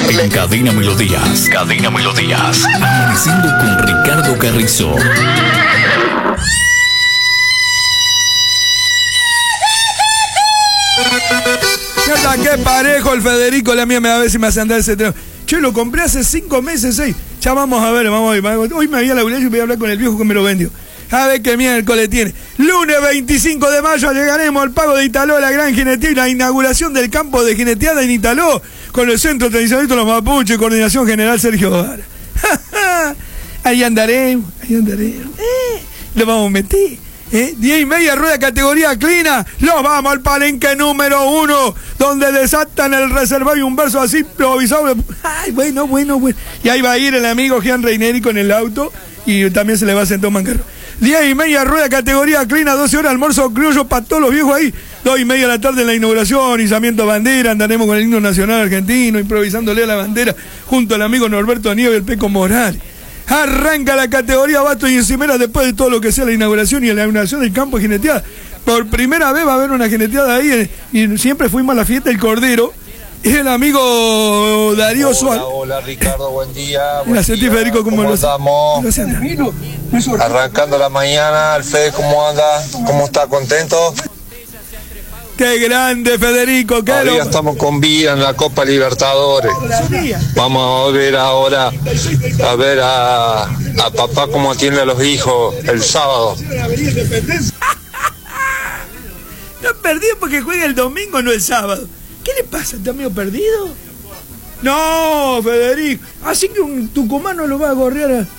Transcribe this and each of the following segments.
En Cadena Melodías. Cadena Melodías. Amaneciendo con Ricardo Carrizo. Qué parejo el Federico, la mía me da a ver si me hace andar ese tren. Che, lo compré hace 5 meses, 6. Ya vamos a ver, vamos a ver. Hoy me había la y voy a hablar con el viejo que me lo vendió. A ver qué miércoles tiene. Lunes 25 de mayo llegaremos al Pago de Italó, la gran jineteada y la inauguración del campo de jineteada en Italó con el Centro Tradicional de los Mapuches, Coordinación General Sergio Vara. Ahí andaremos, ahí andaremos. Lo vamos a meter. 10:30, rueda categoría Clina. Los vamos al palenque número 1, donde desatan el reservado y un verso así improvisado. Ay, bueno. Y ahí va a ir el amigo Gian Reineri con el auto y también se le va a sentar un mancarro. 10:30, rueda categoría Clina, 12 horas, almuerzo criollo para todos los viejos ahí. 2:30 de la tarde en la inauguración, izamiento de bandera, andaremos con el himno nacional argentino, improvisándole a la bandera junto al amigo Norberto Nieves y el Peco Morales. Arranca la categoría Basto y Encimera después de todo lo que sea la inauguración y la inauguración del campo de jineteada. Por primera vez va a haber una jineteada ahí y siempre fuimos a la fiesta del Cordero. Es el amigo Darío Suárez. Hola Ricardo, buen día. Gracias, Federico, ¿cómo estamos? Arrancando la mañana, el Fede, ¿cómo anda? ¿Cómo está? ¿Contento? ¡Qué grande, Federico! Todavía estamos con vida en la Copa Libertadores. Vamos a ver ahora, a ver a papá cómo atiende a los hijos el sábado. No perdido porque juega el domingo, no el sábado. ¿Qué le pasa? ¿Está medio perdido? No, Federico. Así que un tucumano lo va a gorrear a...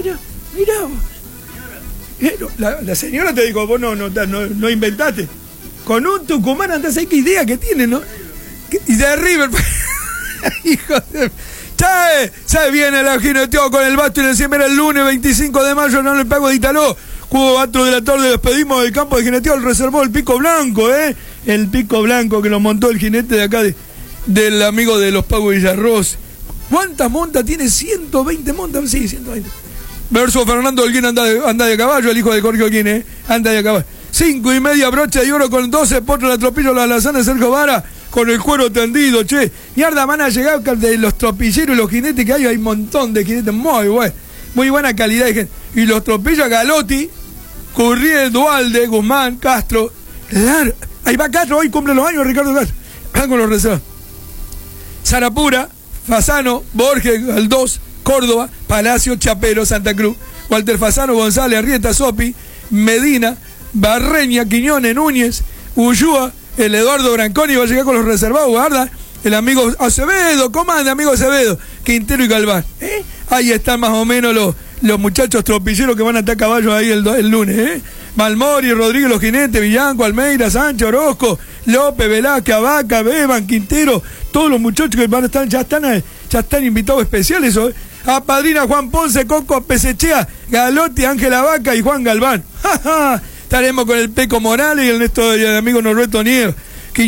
Mirá. La señora te dijo, vos no inventaste. Con un tucumano andás ahí, qué idea que tiene, ¿no? Y de River. Hijo de... Se viene la jineteó con el Basto y el Encimera el lunes 25 de mayo en el Pago de Italó. Juego 4 de la tarde, despedimos del campo de jineteo, el reservó el Pico Blanco, el Pico Blanco que lo montó el jinete de acá, del amigo de los Pagos Villarroz. ¿Cuántas montas tiene? 120 montas, sí, 120. Verso Fernando Holguín anda de caballo, el hijo de Jorge Holguín, anda de caballo. 5:30, brocha de oro con 12 potros, la tropillo, la alazana de Sergio Vara, con el cuero tendido, che. Mierda, van a llegar de los tropilleros y los jinetes que hay un montón de jinetes muy buena calidad de gente. Y los tropillos Galotti, Curriel, Dualde, Guzmán, Castro. Claro, ahí va Castro, hoy cumple los años Ricardo Castro. Van con los reservas. Sarapura, Fasano, Borges, Galdós, Córdoba, Palacio, Chapero, Santa Cruz, Walter Fasano, González, Arrieta, Sopi, Medina, Barreña, Quiñones, Núñez, Ullúa, el Eduardo Branconi va a llegar con los reservados, guarda, el amigo Acevedo, ¿cómo anda, amigo Acevedo? Quintero y Galván. Ahí están más o menos los muchachos tropilleros que van a estar a caballo ahí el lunes, Malmori, Rodríguez, los jinetes, Villanco, Almeida, Sánchez, Orozco, López, Velázquez, Abaca, Beban, Quintero, todos los muchachos que van a estar, ya están invitados especiales, a Padrina Juan Ponce, Coco Pesechea, Galotti, Ángela Vaca y Juan Galván. Estaremos con el Peco Morales y el Néstor y el amigo Norberto Nieves.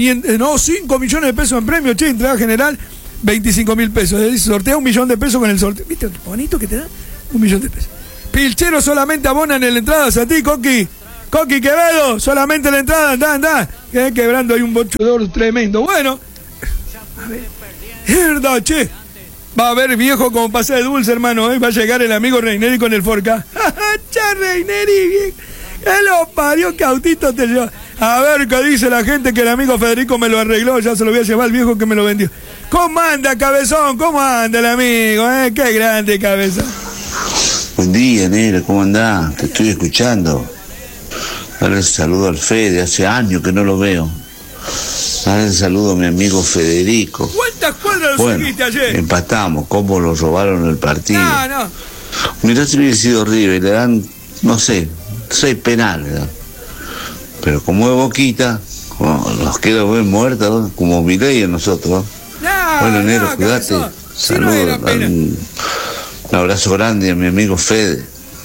5 millones de pesos en premio, che, entrega general, 25.000 pesos. Sortea 1 millón de pesos con el sorteo. ¿Viste qué bonito que te da? 1 millón de pesos. Pilchero solamente abonan en la entrada a ti, Coqui Quevedo, solamente en la entrada, anda. Quebrando ahí un bocho de oro tremendo. Bueno, a ver, es verdad, che. Va a haber viejo como pasa de dulce, hermano, Va a llegar el amigo Reineri con el Forca. ¡Cha, Reineri, bien! ¡Qué lo parió, que autito te lleva! A ver qué dice la gente, que el amigo Federico me lo arregló, ya se lo voy a llevar al viejo que me lo vendió. ¿Cómo anda, cabezón? ¿Cómo anda el amigo, ¡Qué grande, cabezón! Buen día, negro, ¿cómo andás? Te estoy escuchando. Dale el saludo al Fede, hace años que no lo veo. Dale el saludo a mi amigo Federico. ¿Cuántas cuadras lo seguiste ayer? Empatamos, cómo lo robaron el partido. No. Mirá si hubiera sido River, le dan, no sé, 6 penales, ¿no? Pero como es Boquita, nos queda bien muertos, como Milei a nosotros, ¿no? Bueno, negro, cuidate. Saludos, un abrazo grande a mi amigo Fede.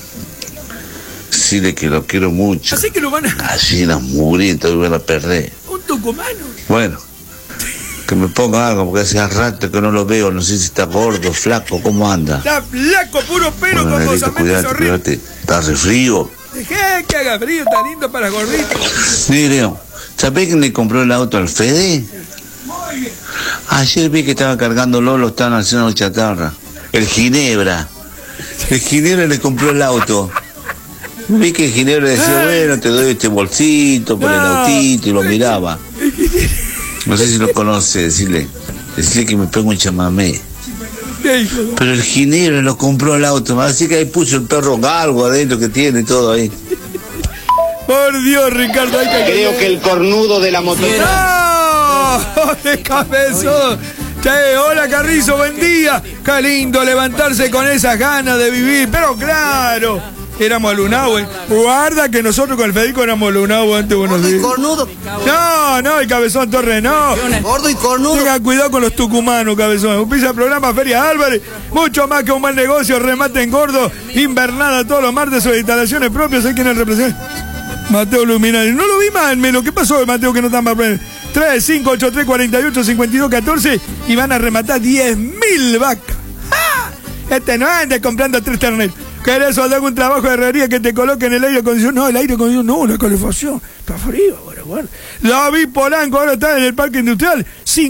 Decirle que lo quiero mucho. Así que lo van a... Así las mugrientas hoy van a perder. Un tucumano. Bueno, que me ponga algo, porque hace rato que no lo veo, no sé si está gordo, flaco, ¿cómo anda? Está flaco, puro pelo, bueno, con vos, cuídate, está re frío. Dejé que haga frío, está lindo para gorditos. Negro, ¿sabés quién le compró el auto al Fede? Ayer vi que estaba cargando Lolo, estaban haciendo chatarra. El Ginebra le compró el auto. Vi que el Ginebra decía, bueno, te doy este bolsito por el autito, y lo miraba. No sé si lo conoce, decirle que me pego un chamamé. Pero el Ginebra lo compró el auto, así que ahí puso el perro galgo adentro que tiene todo ahí. Por Dios, Ricardo, creo que el cornudo de la mototora. ¡No! ¡De cabezón! Che, hola Carrizo, buen día. Qué lindo levantarse con esas ganas de vivir. Pero claro, éramos alunados, Guarda que nosotros con el Federico éramos alunados antes, buenos días. Cornudo. No, el Cabezón Torres, no. Gordo y cornudo. Tengan cuidado con los tucumanos, Cabezón. Auspicia el programa Feria Álvarez. Mucho más que un buen negocio. Remate en gordo. Invernada todos los martes sobre instalaciones propias. ¿Hay quien el representa? Mateo Luminari. No lo vi mal, Melo. ¿Qué pasó, Mateo, que no están para aprender? 3583485214 y van a rematar 10.000 vacas. ¡Ah! No ande comprando 3 terneros. ¿Querés hacer algún trabajo de herrería que te coloque en el aire acondicionado? No, el aire acondicionado, no, la calefacción. Está frío, bueno. David Polanco ahora está en el Parque Industrial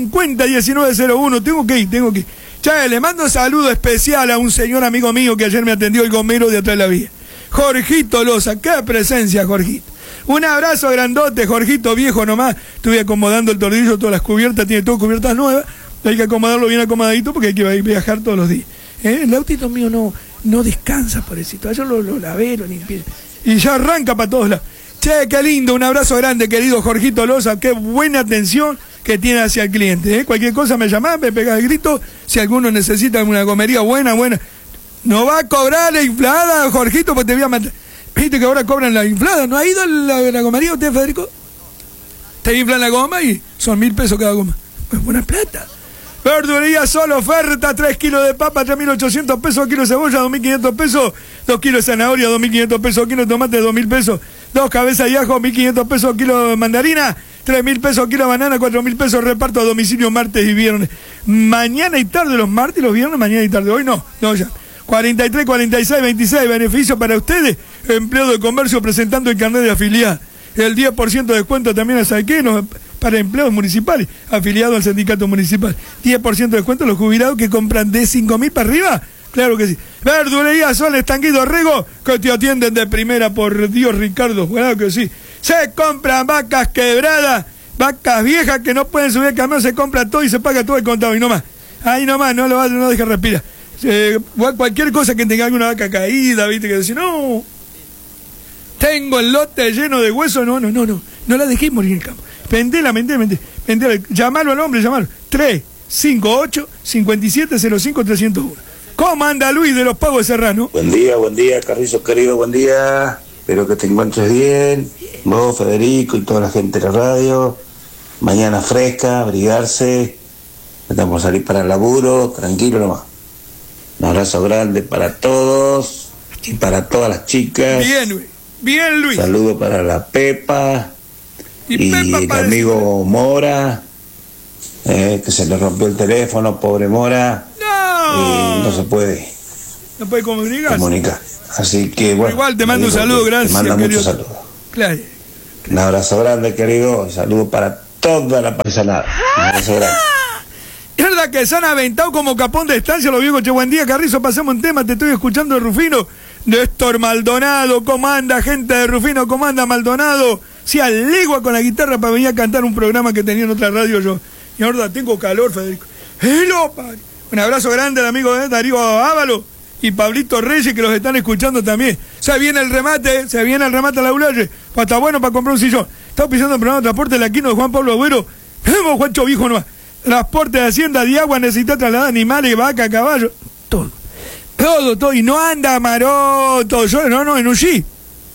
501901. Tengo que ir. Che, le mando un saludo especial a un señor amigo mío que ayer me atendió, el gomero de atrás de la vía. Jorgito Loza, qué presencia, Jorgito. Un abrazo grandote, Jorgito, viejo nomás. Estuve acomodando el tordillo, todas las cubiertas, tiene todas cubiertas nuevas. Hay que acomodarlo bien acomodadito porque hay que viajar todos los días. El autito mío no descansa, pobrecito. Yo lo lavé, lo limpié. Y ya arranca para todos lados. Che, qué lindo, un abrazo grande, querido Jorgito Loza. Qué buena atención que tiene hacia el cliente. Cualquier cosa me llamás, me pegás el grito. Si alguno necesita una gomería buena. No va a cobrar la inflada, Jorgito, pues te voy a matar. Viste que ahora cobran la inflada. ¿No ha ido la gomería usted, Federico? Te inflan la goma y son 1.000 pesos cada goma. Es buena plata. Verdulería Solo, oferta, 3 kilos de papa, 3.800 pesos, kilo de cebolla, 2.500 pesos, 2 kilos de zanahoria, 2.500 pesos, kilo de tomate, 2.000 pesos, 2 cabezas de ajo, 1.500 pesos, kilo de mandarina, 3.000 pesos, kilo de banana, 4.000 pesos, reparto a domicilio martes y viernes. Mañana y tarde, los martes y los viernes, mañana y tarde. Hoy no ya. 43, 46, 26, beneficio para ustedes, empleo de comercio presentando el carnet de afiliado. El 10% de descuento también a Saquenos para empleos municipales, afiliados al sindicato municipal. 10% de descuento a los jubilados que compran de 5.000 para arriba. Claro que sí. Verdulería Sol, Estanguido Rego, que te atienden de primera, por Dios, Ricardo. Claro que sí. Se compran vacas quebradas, vacas viejas que no pueden subir el camión, se compra todo y se paga todo el contado. Y no más. Ahí nomás, no deja respirar. Cualquier cosa que tenga alguna vaca caída, viste, que decir, no, tengo el lote lleno de huesos, no la dejé morir en el campo. Vendela, llamalo al hombre, llamalo. 358-5705-301. ¿Cómo anda Luis de los Pagos de Serrano? Buen día, Carrizo querido, buen día. Espero que te encuentres bien. Vos, Federico y toda la gente de la radio. Mañana fresca, abrigarse. Estamos a salir para el laburo, tranquilo nomás. Un abrazo grande para todos y para todas las chicas. Bien, Luis. Saludo para la Pepa y el amigo Mora, que se le rompió el teléfono, pobre Mora. No se puede. No puede comunicar. Así que bueno. Igual te mando un saludo, gracias. Te mando muchos saludos. Claro. Un abrazo grande, querido. Y saludo para toda la personal. Un abrazo grande. Es verdad que se han aventado como capón de estancia los viejos. Che, buen día, Carrizo, pasemos un tema, te estoy escuchando de Rufino. Néstor Maldonado, ¿cómo anda, gente de Rufino? ¿Cómo anda Maldonado? Sí, alegua con la guitarra para venir a cantar un programa que tenía en otra radio yo. Y ahora tengo calor, Federico. Un abrazo grande al amigo Darío Ávalo y Pablito Reyes, que los están escuchando también. Se viene el remate a la Ulaye. Está bueno para comprar un sillón. Estamos pisando el programa de transporte de la Quino de Juan Pablo Agüero. Vemos, Juancho Viejo nomás. Transporte de Hacienda, de agua, necesita trasladar animales, vaca, caballo, todo. Y no anda maroto, en un Jeep.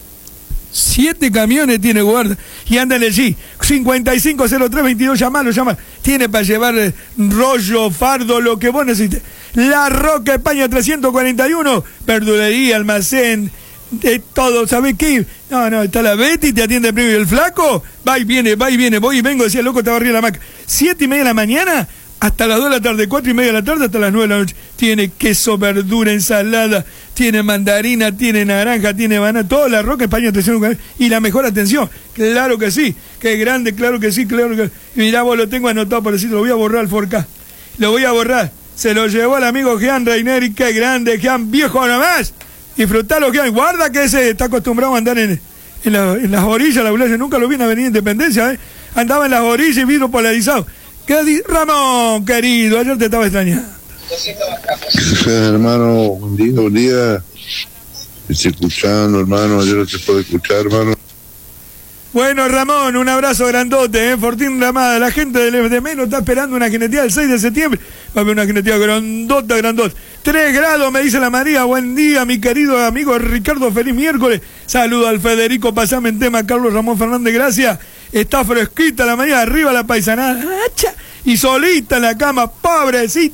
7 camiones tiene guarda y anda en el Jeep. 550322, llamalo. Tiene para llevar rollo, fardo, lo que vos necesites. La Roca España 341, verdulería, almacén, de todo, ¿sabés qué? No, está la Betty, te atiende primero. Y el flaco, va y viene, voy y vengo, decía, loco, estaba arriba de la maca. 7:30 de la mañana hasta las 2 de la tarde, 4:30 de la tarde hasta las 9 de la noche. Tiene queso, verdura, ensalada, tiene mandarina, tiene naranja, tiene banana, toda la Roca España 341. Y la mejor atención, claro que sí, que grande, claro que sí. Mirá, vos lo tengo anotado, por decirlo, lo voy a borrar al forecast. lo voy a borrar. Se lo llevó el amigo Jean Reineri, qué grande, Jean, viejo nomás. Disfrutalo, Jean. Guarda que ese está acostumbrado a andar en las orillas, la playa. Nunca lo vi en Avenida Independencia, ¿eh? Andaba en las orillas y vidrio polarizado. Ramón, querido, ayer te estaba extrañando. Hermano, buen día. Estoy escuchando, hermano, ayer no te puedo escuchar, hermano. Bueno, Ramón, un abrazo grandote, Fortín Ramada. La gente del FDM está esperando una jineteada el 6 de septiembre. Va a haber una jineteada grandota. 3 grados, me dice la María. Buen día, mi querido amigo Ricardo. Feliz miércoles. Saludo al Federico. Pasame en tema, Carlos Ramón Fernández. Gracias. Está fresquita la mañana. Arriba la paisanada. Y solita en la cama. Pobrecita.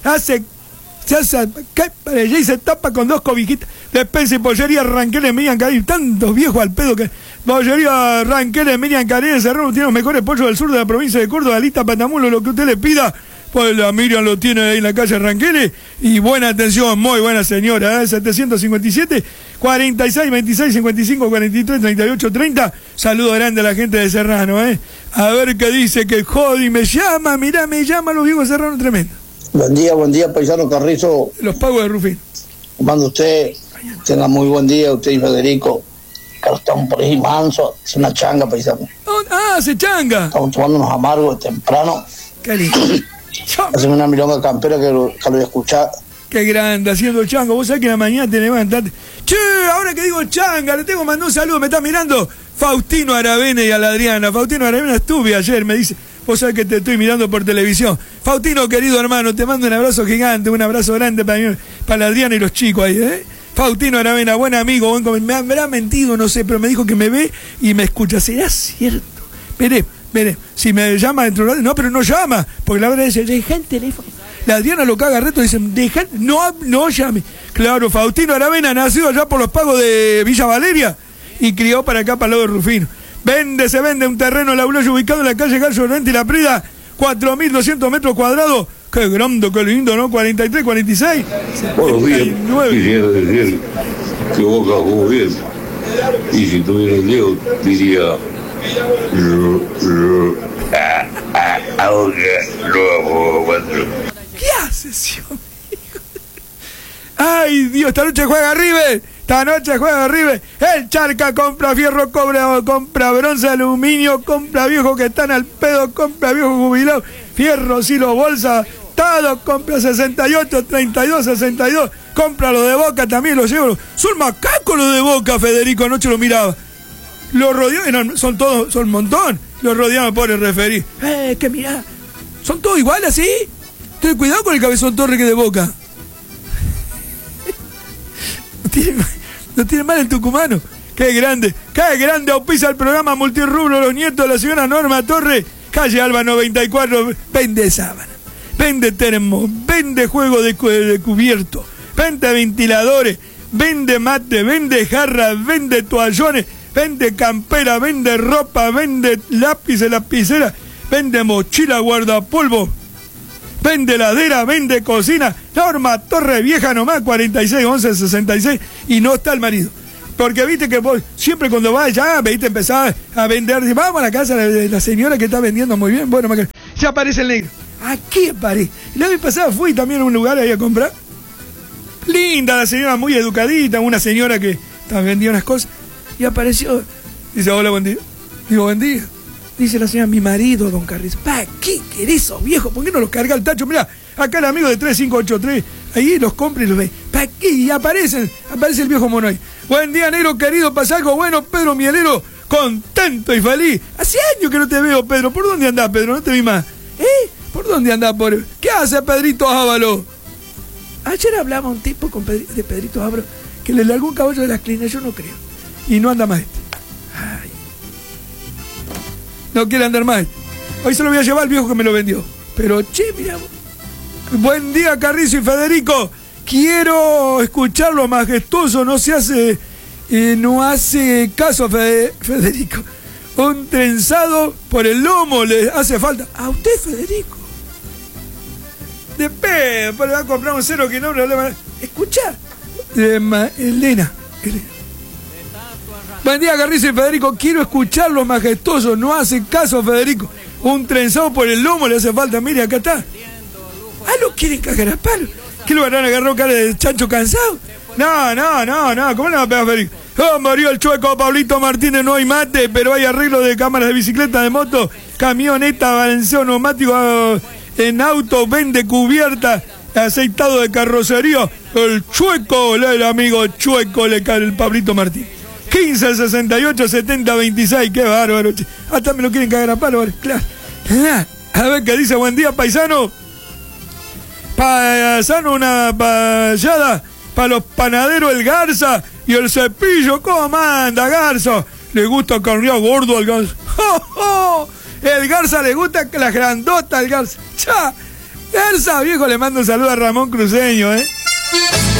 Y se tapa con 2 cobijitas. Despensa y pollería Ranqueles Miriam Carín. Tantos viejos al pedo que. Pollería Ranqueles Miriam Carín. Serrano tiene los mejores pollos del sur de la provincia de Córdoba. Lista Patamulo, lo que usted le pida. Pues la Miriam lo tiene ahí en la calle Ranqueles. Y buena atención, muy buena señora. 757 46 26 55 43 38 30. Saludo grande a la gente de Serrano. A ver qué dice, que Jodi me llama. Mirá, me llama los viejos de Serrano, tremendo. Buen día, paisano Carrizo. Los pagos de Rufín. Manda usted, tenga muy buen día, usted y Federico. Carlos, estamos por ahí manso, es una changa, paisano. Se changa. Estamos tomando unos amargos temprano. Qué lindo. Haceme una milonga campera que lo voy a escuchar. Qué grande, haciendo chango. Vos sabés que en la mañana te levantaste. Che, ahora que digo changa, le tengo que mandar un saludo. Me está mirando Faustino Aravena y a la Adriana. Faustino Aravena estuve ayer, me dice. Vos sabés que te estoy mirando por televisión. Faustino, querido hermano, te mando un abrazo gigante, un abrazo grande para la Adriana y los chicos ahí, Faustino Aravena, buen amigo, me habrá mentido, no sé, pero me dijo que me ve y me escucha. ¿Será cierto? Veré, si me llama dentro de... No, pero no llama, porque la verdad dice, deja el teléfono. La Adriana lo caga reto, dice, no llame. Claro, Faustino Aravena, nacido allá por los pagos de Villa Valeria y crió para acá, para el lado de Rufino. Se vende un terreno laburoso ubicado en la calle Gallo Llorente y La Prida, 4.200 metros cuadrados. Qué grande, qué lindo, ¿no? 43, 46. Buenos días. Quisiera decir que Boca jugó bien. Y si tuviera el Diego, diría. ¿Qué haces, hijo? Ay, Dios, esta noche juega River. El Charca compra fierro, compra bronce, aluminio, compra viejo que están al pedo, compra viejo jubilado, fierro, silo, bolsa, todo, compra 68, 32, 62, compra lo de Boca también, los llevo. Son macacos los de Boca, Federico, anoche lo miraba. Los rodeó, son un montón. Los rodeaban por el referí. Que mirá, son todos iguales, ¿así? Ten cuidado con el Cabezón Torre que de Boca. No tiene mal el tucumano. Qué grande, auspicia el programa multirrubro Los Nietos de la señora Norma Torre, calle Alba 94. Vende sábana, vende termo, vende juego de cubierto, vende ventiladores, vende mate, vende jarras, vende toallones, vende campera, vende ropa, vende lápices, lapicera, vende mochila, guardapolvo, vende heladera, vende cocina. Norma Torre, vieja nomás, 46 11 66, y no está el marido. Porque viste que vos siempre cuando vas ya, viste, empezás a vender, vamos a la casa de la señora que está vendiendo muy bien. Bueno, ya aparece el negro. Aquí aparece. La vez pasada fui también a un lugar ahí a comprar. Linda la señora, muy educadita, una señora que vendía unas cosas. Y apareció, dice, hola, buen día. Digo, buen día. Dice la señora, mi marido, don Carrizo. ¿Para qué querés esos viejos? ¿Por qué no los carga el tacho? Mirá, acá el amigo de 3583, ahí los compra y los ve. ¿Para qué? Y aparece el viejo mono ahí. Buen día, negro querido, pasa algo bueno, Pedro Mielero, contento y feliz. Hace años que no te veo, Pedro. ¿Por dónde andás, Pedro? No te vi más. ¿Por dónde andás, por? ¿Qué hace Pedrito Ávalo? Ayer hablaba un tipo de Pedrito Ávalo que le largó un caballo de las clinas, yo no creo. Y no anda más este. Ay. No quiere andar más este. Hoy se lo voy a llevar al viejo que me lo vendió. Pero, mira. Buen día, Carrizo y Federico. Quiero escuchar lo majestuoso. No hace caso, Federico. Un trenzado por el lomo le hace falta. ¿A usted, Federico? De pedo, pero va a comprar un cero que no le... Escucha. Elena. Buen día, Carrizo y Federico. Quiero escuchar lo majestuoso. No hace caso, Federico. Un trenzado por el lomo le hace falta. Mire, acá está. Lo quieren cagar a palo. ¿Qué lo harán agarrar cara de chancho cansado? No, ¿cómo le va a pegar Federico? Murió el chueco Pablito Martínez, no hay mate, pero hay arreglo de cámaras de bicicleta, de moto, camioneta, balanceo neumático en auto, vende cubierta, aceitado de carrocería. El chueco, el amigo chueco, le cae el Pablito Martínez. 15 al 68, 70, 26, qué bárbaro. Hasta me lo quieren cagar a palo, claro. A ver qué dice, buen día, paisano. Paisano, una payada para los panaderos, el Garza y el Cepillo. ¿Cómo manda, Garza? Le gusta carnear gordo al Garza. El Garza le gusta las grandotas al Garza. Garza, viejo, le mando un saludo a Ramón Cruceño,